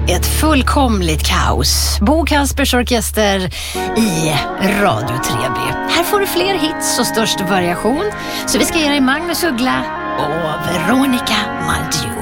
Ett fullkomligt kaos. Bo Kaspers Orkester i Radio 3B. Här får du fler hits och störst variation. Så vi ska ge dig Magnus Uggla och Veronica Maggio.